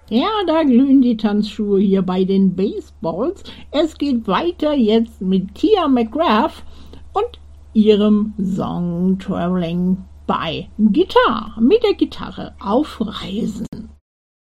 Ja, da glühen die Tanzschuhe hier bei den Baseballs. Es geht weiter jetzt mit Tia McGrath und ihrem Song Traveling by Guitar mit der Gitarre auf Reisen.